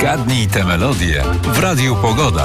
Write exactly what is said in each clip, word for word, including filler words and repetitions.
Zgadnij tę melodię w Radiu Pogoda.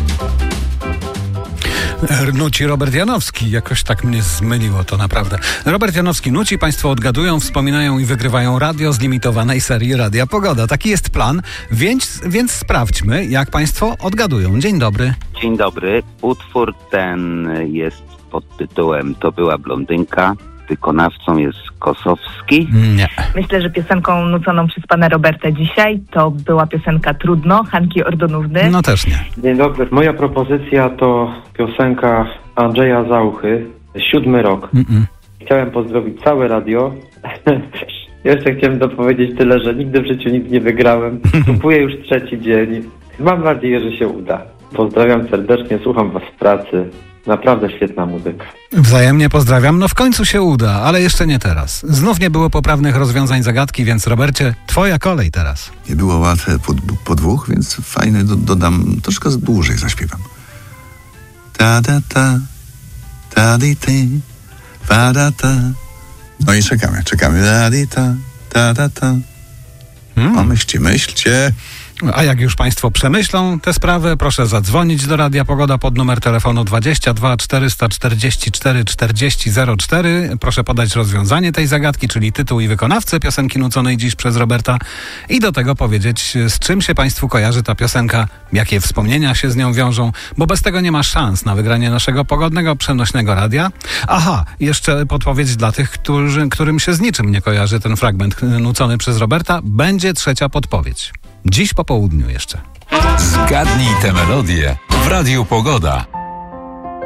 Nuci Robert Janowski. Jakoś tak mnie zmyliło to naprawdę. Robert Janowski nuci, państwo odgadują, wspominają i wygrywają radio z limitowanej serii Radia Pogoda. Taki jest plan, więc, więc sprawdźmy, jak państwo odgadują. Dzień dobry. Dzień dobry. Utwór ten jest pod tytułem To była blondynka. Wykonawcą jest Kosowski. Nie. Myślę, że piosenką nuconą przez pana Roberta dzisiaj to była piosenka Trudno, Hanki Ordonówny. No też nie. Dzień dobry. Moja propozycja to piosenka Andrzeja Zauchy, Siódmy rok. Mm-mm. Chciałem pozdrowić całe radio. Jeszcze chciałem dopowiedzieć tyle, że nigdy w życiu nic nie wygrałem. Kupuję już trzeci dzień. Mam nadzieję, że się uda. Pozdrawiam serdecznie, słucham was w pracy. Naprawdę świetna muzyka. Wzajemnie pozdrawiam. No w końcu się uda, ale jeszcze nie teraz. Znów nie było poprawnych rozwiązań zagadki, więc Robercie, twoja kolej teraz. Nie było łatwe po, po dwóch, więc fajny do, dodam, troszkę dłużej zaśpiewam. Ta da ta, ta di ty, fa da ta. No i czekamy, czekamy. Da di ta, ta da ta. Hmm. O, myślcie, myślcie. A jak już państwo przemyślą tę sprawę, proszę zadzwonić do Radia Pogoda pod numer telefonu dwadzieścia dwa czterysta czterdzieści cztery czterdzieści zero cztery. Proszę podać rozwiązanie tej zagadki, czyli tytuł i wykonawcę piosenki nuconej dziś przez Roberta i do tego powiedzieć, z czym się państwu kojarzy ta piosenka, jakie wspomnienia się z nią wiążą, bo bez tego nie ma szans na wygranie naszego pogodnego, przenośnego radia. Aha, jeszcze podpowiedź dla tych, którzy, którym się z niczym nie kojarzy ten fragment nucony przez Roberta. Będzie trzecia podpowiedź. Dziś po południu jeszcze. Zgadnij tę melodię w Radiu Pogoda.